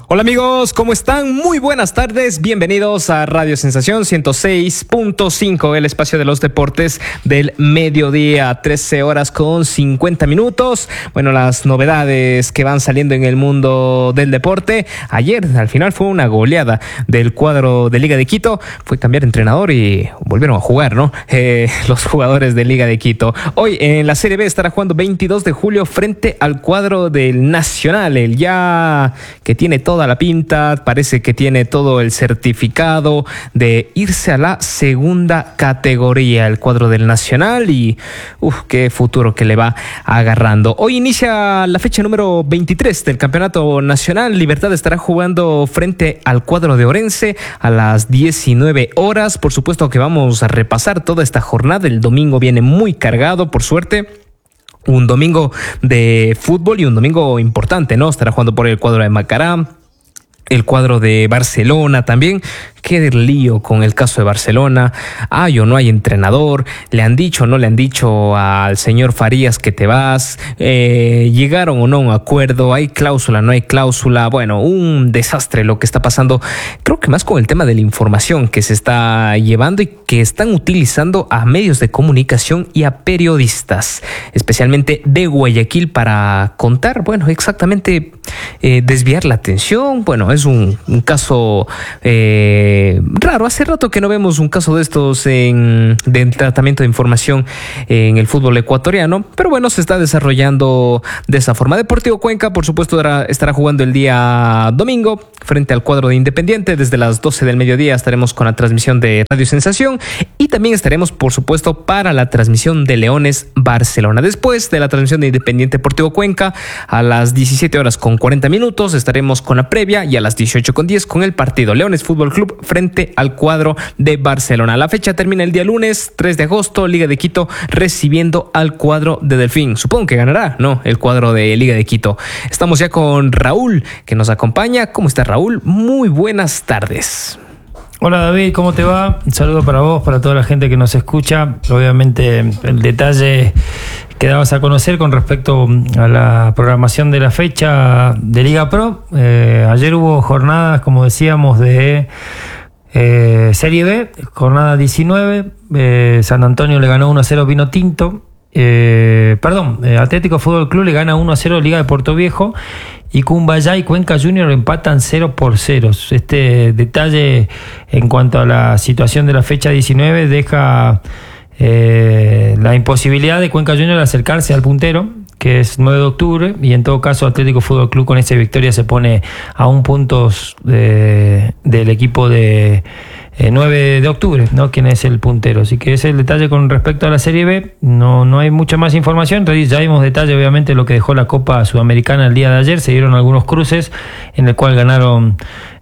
Hola amigos, ¿cómo están? Muy buenas tardes, bienvenidos a Radio Sensación 106.5, el espacio de los deportes del mediodía, 13 horas con 50 minutos. Bueno, las novedades que van saliendo en el mundo del deporte. Ayer, al final, fue una goleada del cuadro de Liga de Quito. Fue cambiar entrenador y volvieron a jugar, ¿no? Los jugadores de Liga de Quito. Hoy en la Serie B estará jugando 22 de julio frente al cuadro del Nacional, el ya que tiene toda la pinta, parece que tiene todo el certificado de irse a la segunda categoría, el cuadro del Nacional, y qué futuro que le va agarrando. Hoy inicia la fecha número 23 del Campeonato Nacional. Libertad estará jugando frente al cuadro de Orense a las 19 horas. Por supuesto que vamos a repasar toda esta jornada. El domingo viene muy cargado, por suerte. Un domingo de fútbol y un domingo importante, ¿no? Estará jugando por el cuadro de Macará, el cuadro de Barcelona también. Qué lío con el caso de Barcelona. ¿Hay o no hay entrenador? ¿Le han dicho o no le han dicho al señor Farías que te vas? ¿Llegaron o no a un acuerdo? ¿Hay cláusula, no hay cláusula? Bueno, un desastre lo que está pasando. Creo que más con el tema de la información que se está llevando y que están utilizando a medios de comunicación y a periodistas, especialmente de Guayaquil, para contar, bueno, exactamente desviar la atención. Bueno, es un caso raro. Hace rato que no vemos un caso de estos de tratamiento de información en el fútbol ecuatoriano, pero bueno, se está desarrollando de esa forma. Deportivo Cuenca, por supuesto, estará jugando el día domingo frente al cuadro de Independiente. Desde las 12 del mediodía estaremos con la transmisión de Radio Sensación y también estaremos, por supuesto, para la transmisión de Leones Barcelona. Después de la transmisión de Independiente Deportivo Cuenca, a las 17 horas con 40 minutos estaremos con la previa, y a las 18:10 con el partido Leones Fútbol Club frente al cuadro de Barcelona. La fecha termina el día lunes 3 de agosto, Liga de Quito recibiendo al cuadro de Delfín. Supongo que ganará, ¿no?, el cuadro de Liga de Quito. Estamos ya con Raúl, que nos acompaña. ¿Cómo está, Raúl? Muy buenas tardes. Hola David, ¿cómo te va? Un saludo para vos, para toda la gente que nos escucha. Obviamente el detalle que dabas a conocer con respecto a la programación de la fecha de Liga Pro. Ayer hubo jornadas, como decíamos, de Serie B, jornada 19. San Antonio le ganó 1-0 Vino Tinto. Atlético Fútbol Club le gana 1-0 Liga de Puerto Viejo, y Cumbayá y Cuenca Junior empatan 0-0. Este detalle en cuanto a la situación de la fecha 19 deja la imposibilidad de Cuenca Junior de acercarse al puntero, que es 9 de octubre, y en todo caso Atlético Fútbol Club con esta victoria se pone a un punto del equipo de 9 de octubre, ¿no?, quien es el puntero. Así que ese es el detalle con respecto a la Serie B. No hay mucha más información. Ya vimos detalle, obviamente, lo que dejó la Copa Sudamericana el día de ayer. Se dieron algunos cruces en el cual ganaron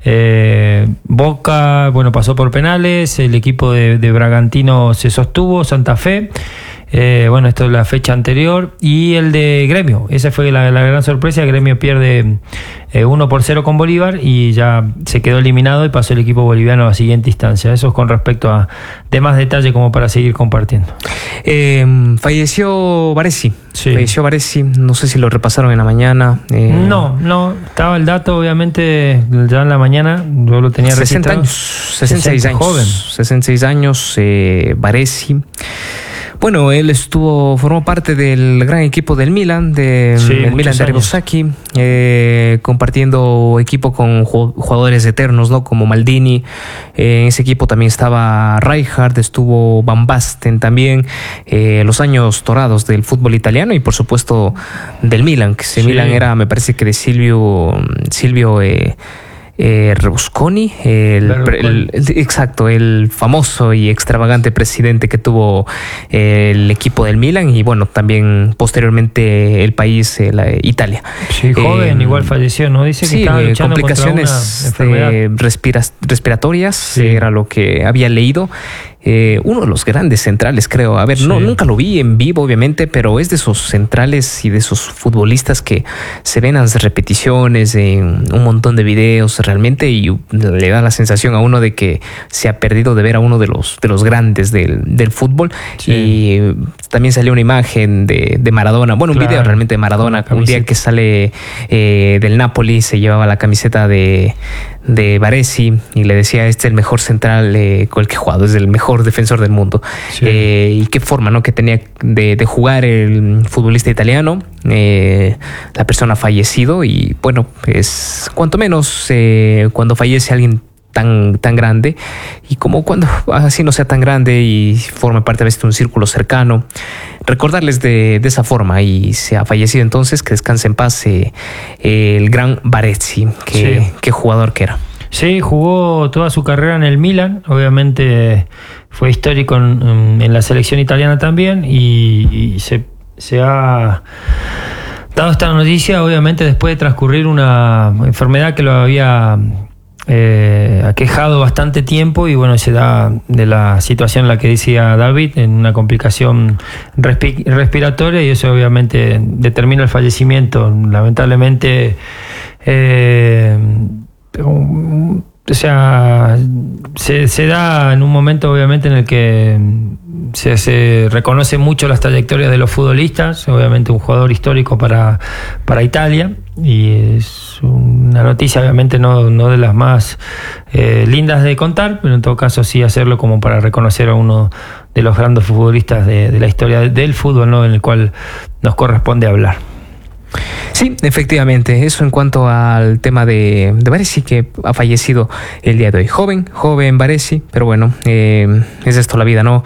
Boca, bueno, pasó por penales, el equipo de Bragantino se sostuvo, Santa Fe. Esto es la fecha anterior. Y el de Gremio, esa fue la gran sorpresa. Gremio pierde 1-0 con Bolívar y ya se quedó eliminado y pasó el equipo boliviano a la siguiente instancia. Eso es con respecto a demás detalles como para seguir compartiendo. Falleció Baresi. Sí. Falleció Baresi, no sé si lo repasaron en la mañana. No, estaba el dato obviamente ya en la mañana, yo lo tenía 60 registrado. 66 años. Joven. 66 años, Baresi. Bueno, él formó parte del gran equipo del Milan, el Milan de Arrigo-Sacchi, compartiendo equipo con jugadores eternos, ¿no?, como Maldini. En ese equipo también estaba Rijkaard, estuvo Van Basten también, los años dorados del fútbol italiano y por supuesto del Milan, que ese Milan era, me parece que de Silvio Berlusconi, exacto, el famoso y extravagante presidente que tuvo el equipo del Milan, y bueno, también posteriormente el país, Italia. Sí, joven, igual falleció, ¿no? Dice que estaba luchando complicaciones contra una enfermedad respiratorias, era lo que había leído. uno de los grandes centrales, creo. A ver, Sí. nunca lo vi en vivo, obviamente, pero es de esos centrales y de esos futbolistas que se ven las repeticiones en un montón de videos realmente, y le da la sensación a uno de que se ha perdido de ver a uno de los grandes del fútbol. Sí. Y también salió una imagen de Maradona, bueno, un Claro, video realmente de Maradona, con la un día camiseta. que sale del Napoli, se llevaba la camiseta de Baresi y le decía: este es el mejor central con el que he jugado, es el mejor defensor del mundo. Sí. Y qué forma, ¿no?, que tenía de jugar el futbolista italiano, la persona ha fallecido, y bueno, es cuanto menos cuando fallece alguien tan grande, y como cuando así no sea tan grande y forma parte a veces de un círculo cercano, recordarles de esa forma. Y se ha fallecido, entonces que descanse en paz el gran Baresi, Sí. qué jugador que era. Sí, jugó toda su carrera en el Milan, obviamente fue histórico en la selección italiana también, y se ha dado esta noticia obviamente después de transcurrir una enfermedad que lo había aquejado bastante tiempo, y bueno, se da de la situación en la que decía David, en una complicación respiratoria, y eso obviamente determina el fallecimiento. Lamentablemente, o sea, se da en un momento obviamente en el que se reconoce mucho las trayectorias de los futbolistas, obviamente un jugador histórico para Italia, y es una noticia obviamente no de las más lindas de contar, pero en todo caso sí hacerlo como para reconocer a uno de los grandes futbolistas de la historia del fútbol, ¿no?, en el cual nos corresponde hablar. Sí, efectivamente, eso en cuanto al tema de Baresi, que ha fallecido el día de hoy. Joven Baresi, pero bueno, es esto la vida, ¿no?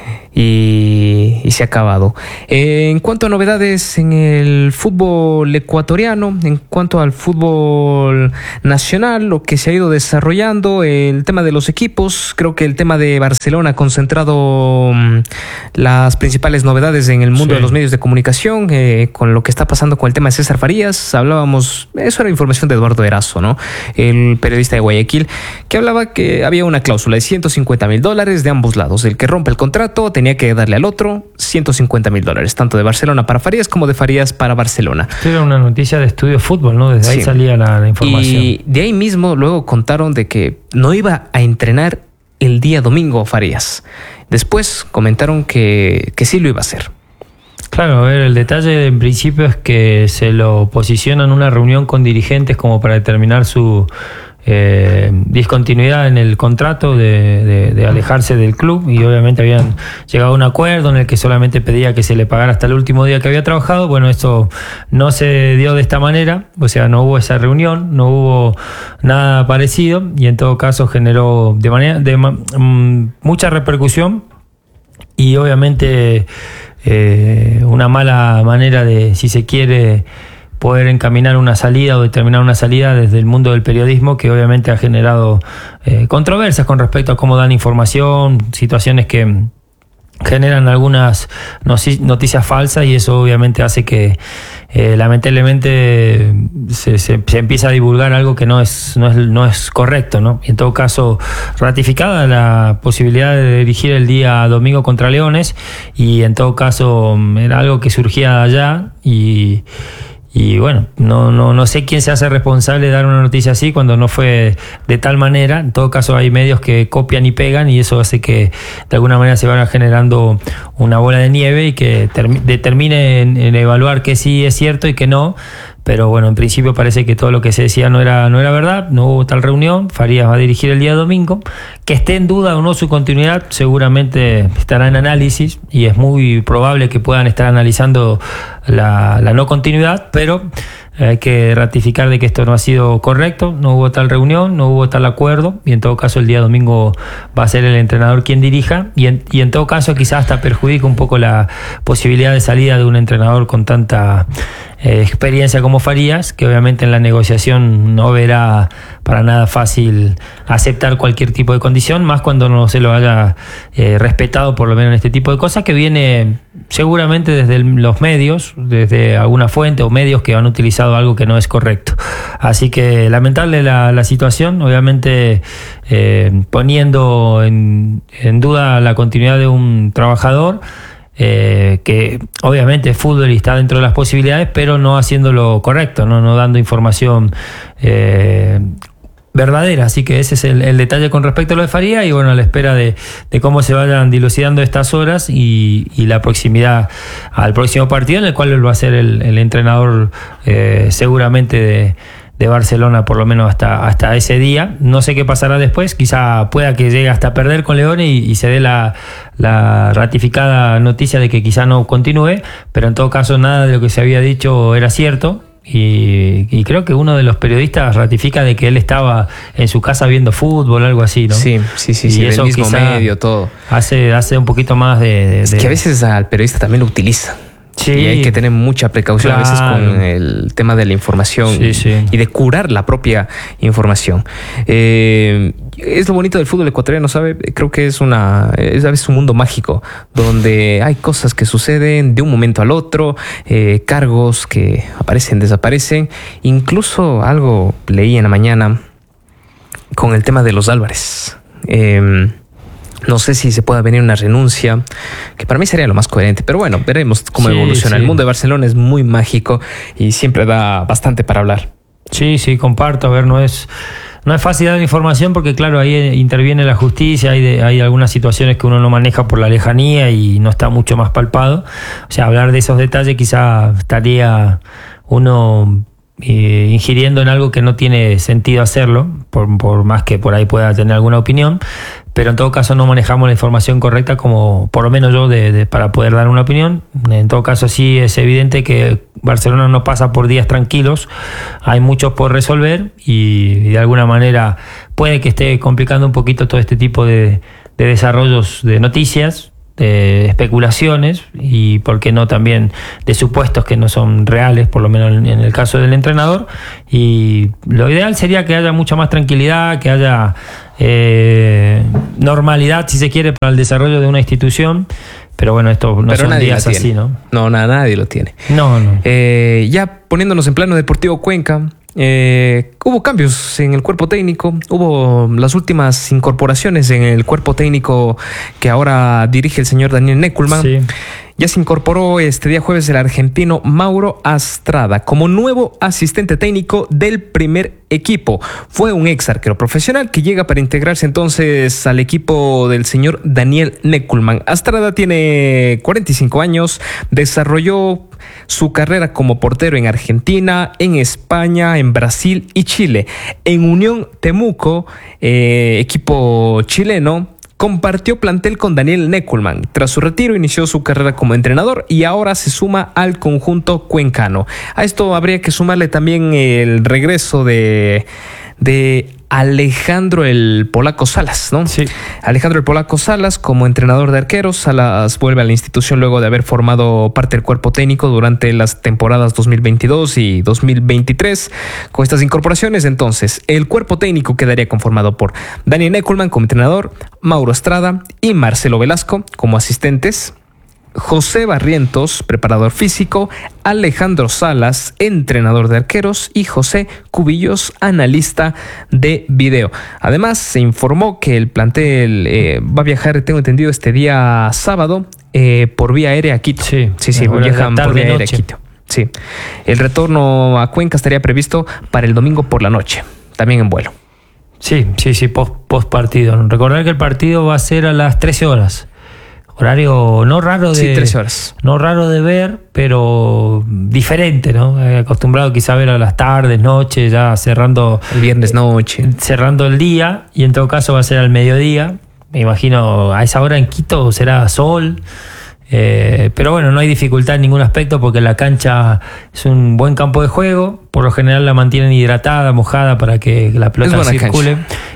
Y se ha acabado. En cuanto a novedades en el fútbol ecuatoriano, en cuanto al fútbol nacional, lo que se ha ido desarrollando, el tema de los equipos, creo que el tema de Barcelona ha concentrado las principales novedades en el mundo de los medios de comunicación, con lo que está pasando con el tema de César Farías. Hablábamos, eso era información de Eduardo Erazo, ¿no?, el periodista de Guayaquil, que hablaba que había una cláusula de $150,000 de ambos lados. El que rompe el contrato tenía que darle al otro $150,000, tanto de Barcelona para Farías como de Farías para Barcelona. Esto era una noticia de Estudio Fútbol, ¿no? Desde ahí salía la información. Y de ahí mismo luego contaron de que no iba a entrenar el día domingo Farías. Después comentaron que sí lo iba a hacer. Claro, a ver, el detalle en principio es que se lo posiciona en una reunión con dirigentes como para determinar su discontinuidad en el contrato de alejarse del club, y obviamente habían llegado a un acuerdo en el que solamente pedía que se le pagara hasta el último día que había trabajado. Bueno, esto no se dio de esta manera, o sea, no hubo esa reunión, no hubo nada parecido, y en todo caso generó mucha repercusión, y obviamente una mala manera de, si se quiere, poder encaminar una salida o determinar una salida desde el mundo del periodismo, que obviamente ha generado controversias con respecto a cómo dan información, situaciones que generan algunas noticias falsas, y eso obviamente hace que lamentablemente se empieza a divulgar algo que no es correcto, ¿no? Y en todo caso, ratificada la posibilidad de dirigir el día domingo contra Leones, y en todo caso era algo que surgía de allá, y bueno, no sé quién se hace responsable de dar una noticia así cuando no fue de tal manera. En todo caso, hay medios que copian y pegan, y eso hace que de alguna manera se vaya generando una bola de nieve, y que determine en evaluar que sí es cierto y que no. Pero bueno, en principio parece que todo lo que se decía no era verdad, no hubo tal reunión. Farías va a dirigir el día domingo. Que esté en duda o no su continuidad, seguramente estará en análisis, y es muy probable que puedan estar analizando la no continuidad, pero hay que ratificar de que esto no ha sido correcto, no hubo tal reunión, no hubo tal acuerdo, y en todo caso el día domingo va a ser el entrenador quien dirija, y en todo caso quizás hasta perjudica un poco la posibilidad de salida de un entrenador con tanta experiencia como Farías, que obviamente en la negociación no verá para nada fácil aceptar cualquier tipo de condición, más cuando no se lo haya respetado, por lo menos en este tipo de cosas, que viene seguramente desde los medios, desde alguna fuente o medios que han utilizado algo que no es correcto. Así que lamentable la situación, obviamente poniendo en duda la continuidad de un trabajador que obviamente es fútbol y está dentro de las posibilidades, pero no haciéndolo correcto, no dando información verdadera. Así que ese es el detalle con respecto a lo de Faría, y bueno, a la espera de cómo se vayan dilucidando estas horas y la proximidad al próximo partido, en el cual él va a ser el entrenador seguramente de Barcelona, por lo menos hasta ese día. No sé qué pasará después, quizá pueda que llegue hasta perder con León y se dé la ratificada noticia de que quizá no continúe, pero en todo caso nada de lo que se había dicho era cierto. Y creo que uno de los periodistas ratifica de que él estaba en su casa viendo fútbol, algo así, ¿no? Sí, y eso del mismo medio, todo. Hace un poquito más Es que a veces al periodista también lo utilizan. Sí. Y hay que tener mucha precaución, claro, a veces con el tema de la información y de curar la propia información. Es lo bonito del fútbol ecuatoriano, ¿sabe? Creo que es a veces un mundo mágico donde hay cosas que suceden de un momento al otro, cargos que aparecen, desaparecen. Incluso algo leí en la mañana con el tema de los Álvarez. No sé si se pueda venir una renuncia, que para mí sería lo más coherente, pero bueno, veremos cómo evoluciona. El mundo de Barcelona es muy mágico y siempre da bastante para hablar. Sí, comparto. A ver, no es fácil dar información porque, claro, ahí interviene la justicia, hay algunas situaciones que uno no maneja por la lejanía y no está mucho más palpado. O sea, hablar de esos detalles quizá estaría uno ingiriendo en algo que no tiene sentido hacerlo, por más que por ahí pueda tener alguna opinión, pero en todo caso no manejamos la información correcta, como por lo menos yo, para poder dar una opinión. En todo caso sí es evidente que Barcelona no pasa por días tranquilos, hay muchos por resolver y de alguna manera puede que esté complicando un poquito todo este tipo de desarrollos de noticias, de especulaciones y por qué no también de supuestos que no son reales, por lo menos en el caso del entrenador. Y lo ideal sería que haya mucha más tranquilidad, que haya normalidad, si se quiere, para el desarrollo de una institución. Pero bueno, esto no son días así, ¿no? No, nadie lo tiene. No. Ya poniéndonos en plano Deportivo Cuenca, hubo cambios en el cuerpo técnico, hubo las últimas incorporaciones en el cuerpo técnico que ahora dirige el señor Daniel Neckulman. Sí. Ya se incorporó este día jueves el argentino Mauro Astrada como nuevo asistente técnico del primer equipo. Fue un ex arquero profesional que llega para integrarse entonces al equipo del señor Daniel Neckulman. Astrada tiene 45 años, desarrolló su carrera como portero en Argentina, en España, en Brasil y Chile. En Unión Temuco, equipo chileno, compartió plantel con Daniel Neckulman. Tras su retiro inició su carrera como entrenador y ahora se suma al conjunto cuencano. A esto habría que sumarle también el regreso de Alejandro el Polaco Salas, ¿no? Sí. Alejandro el Polaco Salas como entrenador de arqueros. Salas vuelve a la institución luego de haber formado parte del cuerpo técnico durante las temporadas 2022 y 2023. Con estas incorporaciones, entonces, el cuerpo técnico quedaría conformado por Daniel Neckulman como entrenador, Mauro Astrada y Marcelo Velasco como asistentes, José Barrientos, preparador físico, Alejandro Salas, entrenador de arqueros, y José Cubillos, analista de video. Además, se informó que el plantel va a viajar, tengo entendido, este día sábado por vía aérea a Quito. Sí, viajan por vía aérea a Quito. Sí. El retorno a Cuenca estaría previsto para el domingo por la noche, también en vuelo. Sí, post partido. Recordar que el partido va a ser a las 13 horas. Horario no raro de 13 horas. No raro de ver, pero diferente, ¿no? Acostumbrado quizá a ver a las tardes, noches, ya cerrando el viernes noche, cerrando el día, y en todo caso va a ser al mediodía. Me imagino a esa hora en Quito será sol. Pero bueno, no hay dificultad en ningún aspecto porque la cancha es un buen campo de juego. Por lo general la mantienen hidratada, mojada para que la pelota circule.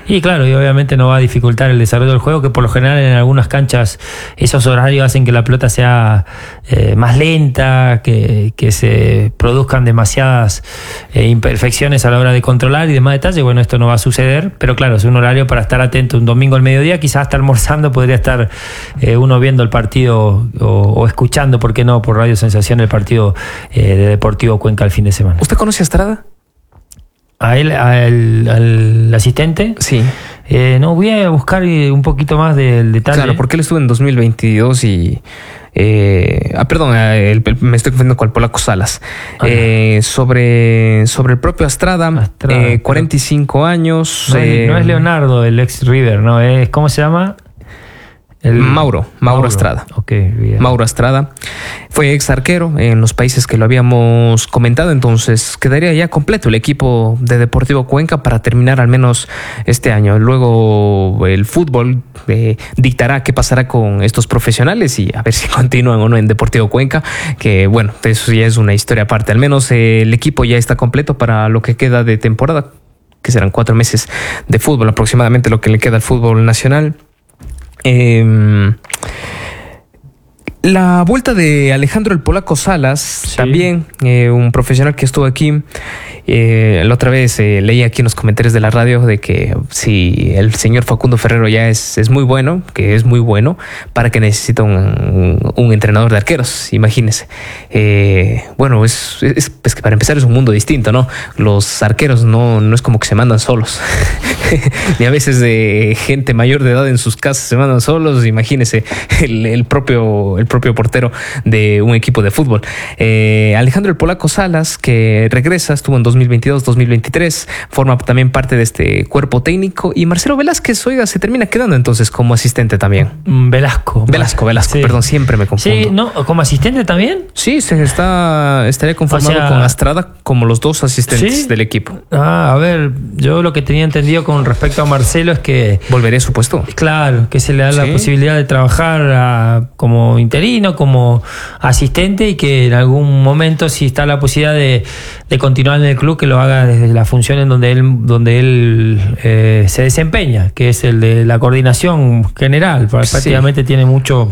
Y claro, y obviamente no va a dificultar el desarrollo del juego, que por lo general en algunas canchas esos horarios hacen que la pelota sea más lenta, que se produzcan demasiadas imperfecciones a la hora de controlar y demás detalles. Bueno, esto no va a suceder, pero claro, es un horario para estar atento un domingo al mediodía, quizás hasta almorzando podría estar uno viendo el partido o escuchando, ¿por qué no?, por Radio Sensación el partido de Deportivo Cuenca el fin de semana. ¿Usted conoce a Estrada? ¿A él, al asistente? Sí. No, voy a buscar un poquito más del detalle. Claro, porque él estuvo en 2022 y... perdón, me estoy confundiendo con el polaco Salas. Sobre el propio Astrada, 45 años. No es Leonardo, el ex River, ¿no? ¿Cómo se llama? Mauro Astrada. Okay, bien. Mauro Astrada fue ex arquero en los países que lo habíamos comentado, entonces quedaría ya completo el equipo de Deportivo Cuenca para terminar al menos este año. Luego el fútbol dictará qué pasará con estos profesionales y a ver si continúan o no en Deportivo Cuenca, que bueno, eso ya es una historia aparte. Al menos el equipo ya está completo para lo que queda de temporada, que serán 4 meses de fútbol aproximadamente lo que le queda al fútbol nacional. La vuelta de Alejandro el Polaco Salas, sí. También un profesional que estuvo aquí. La otra vez leí aquí en los comentarios de la radio de que si el señor Facundo Ferrero ya es muy bueno, que es muy bueno, para que necesita un entrenador de arqueros, imagínese. Bueno, es que para empezar es un mundo distinto, ¿no? Los arqueros no es como que se mandan solos. Ni a veces de gente mayor de edad en sus casas se mandan solos, imagínese el propio portero de un equipo de fútbol. Alejandro el Polaco Salas, que regresa, estuvo en 2022-2023, forma también parte de este cuerpo técnico, y Marcelo Velázquez, oiga, se termina quedando entonces como asistente también. Velasco, sí. Perdón, siempre me confundo. Sí, ¿no? ¿Como asistente también? Sí, estaría conformado con Astrada como los dos asistentes, ¿sí?, del equipo. A ver, yo lo que tenía entendido con respecto a Marcelo es que... Volveré, supuesto. Claro, que se le da la posibilidad de trabajar como interino, como asistente, y que en algún momento, si está la posibilidad de continuar en el club, que lo haga desde la función en donde él se desempeña, que es el de la coordinación general. Prácticamente tiene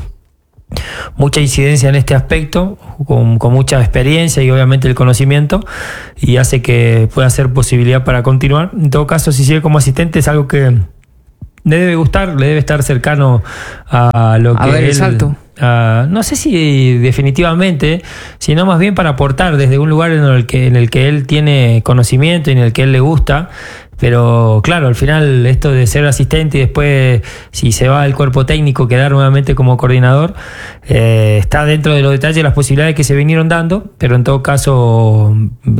mucha incidencia en este aspecto, con mucha experiencia y obviamente el conocimiento, y hace que pueda ser posibilidad para continuar. En todo caso, si sigue como asistente, es algo que le debe gustar, le debe estar cercano a lo que ver el salto. No sé si definitivamente, sino más bien para aportar desde un lugar en el que él tiene conocimiento y en el que él le gusta. Pero claro, al final esto de ser asistente y después, si se va al cuerpo técnico, quedar nuevamente como coordinador, está dentro de los detalles de las posibilidades que se vinieron dando. Pero en todo caso,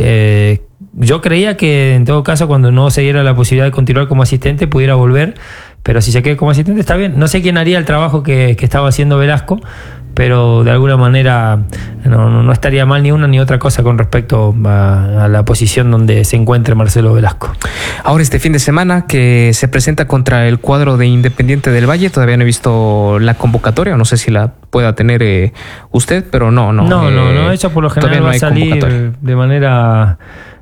yo creía que en todo caso, cuando no se diera la posibilidad de continuar como asistente, pudiera volver. Pero si se queda como asistente, está bien. No sé quién haría el trabajo que estaba haciendo Velasco, pero de alguna manera no estaría mal ni una ni otra cosa con respecto a la posición donde se encuentre Marcelo Velasco. Ahora este fin de semana que se presenta contra el cuadro de Independiente del Valle, todavía no he visto la convocatoria, no sé si la pueda tener usted, pero no, eso por lo general va a salir de manera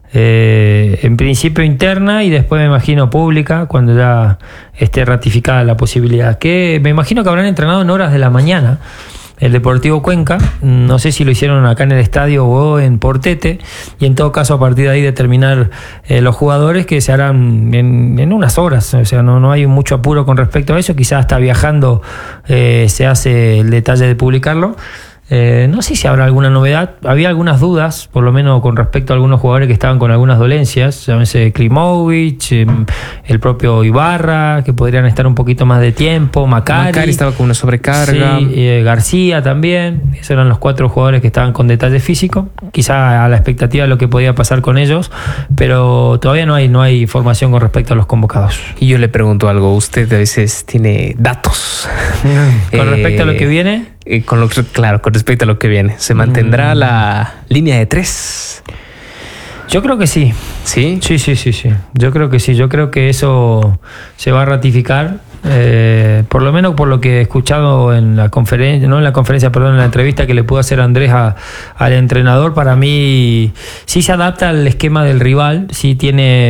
en principio interna y después me imagino pública cuando ya esté ratificada la posibilidad, que me imagino que habrán entrenado en horas de la mañana el Deportivo Cuenca. No sé si lo hicieron acá en el estadio o en Portete, y en todo caso a partir de ahí determinar los jugadores, que se harán en unas horas. O sea, no hay mucho apuro con respecto a eso. Quizás hasta viajando se hace el detalle de publicarlo. No sé si habrá alguna novedad. Había algunas dudas, por lo menos con respecto a algunos jugadores que estaban con algunas dolencias, llámese Klimovic, el propio Ibarra, que podrían estar un poquito más de tiempo, Macari estaba con una sobrecarga, sí, García también. Esos eran los 4 jugadores que estaban con detalle físico, quizá a la expectativa de lo que podía pasar con ellos, pero todavía no hay información con respecto a los convocados. Y yo le pregunto algo, usted a veces tiene datos con respecto a lo que viene. Con respecto a lo que viene, ¿se mantendrá la línea de 3? Yo creo que sí. ¿Sí? Sí. Yo creo que sí. Yo creo que eso se va a ratificar. Por lo menos por lo que he escuchado en la conferencia, en la entrevista que le pudo hacer Andrés al entrenador. Para mí sí se adapta al esquema del rival, sí tiene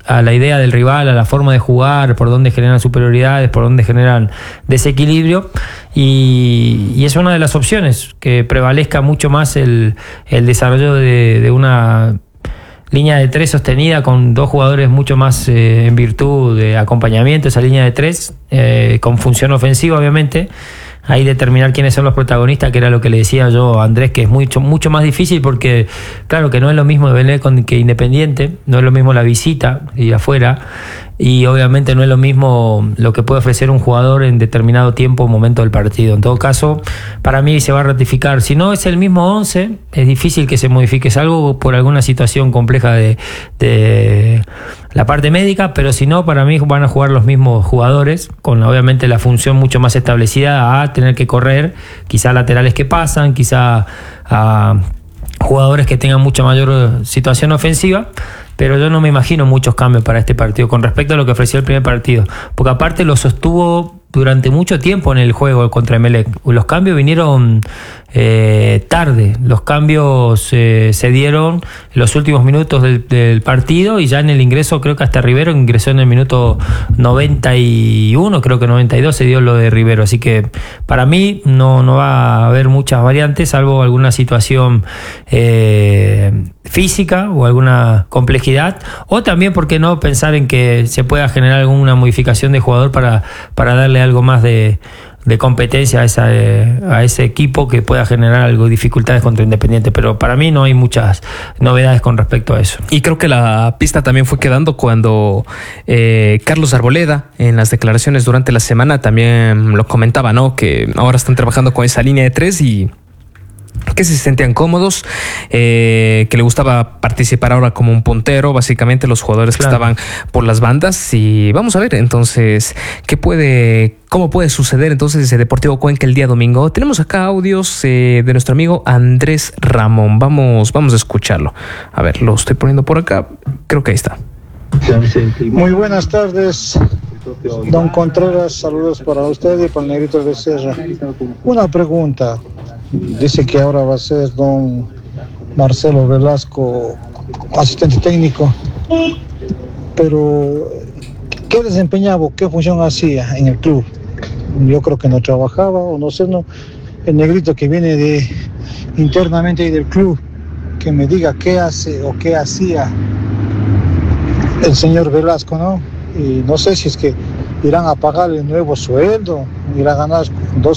a la idea del rival, a la forma de jugar, por dónde generan superioridades, por dónde generan desequilibrio, y es una de las opciones, que prevalezca mucho más el desarrollo de una línea de 3 sostenida con 2 jugadores mucho más en virtud de acompañamiento, esa línea de 3 con función ofensiva, obviamente. Ahí determinar quiénes son los protagonistas, que era lo que le decía yo a Andrés, que es mucho más difícil, porque claro que no es lo mismo Emelec que Independiente, no es lo mismo la visita y afuera, y obviamente no es lo mismo lo que puede ofrecer un jugador en determinado tiempo o momento del partido. En todo caso, para mí se va a ratificar. Si no es el mismo 11, es difícil que se modifique, salvo por alguna situación compleja de la parte médica, pero si no, para mí van a jugar los mismos jugadores, con obviamente la función mucho más establecida a tener que correr, quizá laterales que pasan, quizá a jugadores que tengan mucha mayor situación ofensiva, pero yo no me imagino muchos cambios para este partido con respecto a lo que ofreció el primer partido, porque aparte lo sostuvo durante mucho tiempo en el juego contra Emelec. Los cambios vinieron tarde, los cambios se dieron en los últimos minutos del partido, y ya en el ingreso, creo que hasta Rivero ingresó en el minuto 91, creo que 92 se dio lo de Rivero, así que para mí no va a haber muchas variantes, salvo alguna situación física o alguna complejidad, o también, ¿por qué no?, pensar en que se pueda generar alguna modificación de jugador para darle algo más de competencia a ese equipo, que pueda generar algo de dificultades contra Independiente, pero para mí no hay muchas novedades con respecto a eso. Y creo que la pista también fue quedando cuando Carlos Arboleda, en las declaraciones durante la semana, también lo comentaba, ¿no?, que ahora están trabajando con esa línea de 3 y que se sentían cómodos, que le gustaba participar ahora como un puntero, básicamente los jugadores que estaban por las bandas, y vamos a ver entonces cómo puede suceder entonces ese Deportivo Cuenca el día domingo. Tenemos acá audios de nuestro amigo Andrés Ramón, vamos a escucharlo. A ver, lo estoy poniendo por acá, creo que ahí está. Muy buenas tardes, don Contreras, saludos para usted y para el Negrito de Serra. Una pregunta, dice que ahora va a ser don Marcelo Velasco asistente técnico, pero ¿qué desempeñaba, qué función hacía en el club? Yo creo que no trabajaba, o no sé, no. El Negrito que viene internamente del club, que me diga qué hace o qué hacía el señor Velasco, ¿no? Y no sé si es que irán a pagarle nuevo sueldo, irá a ganar 2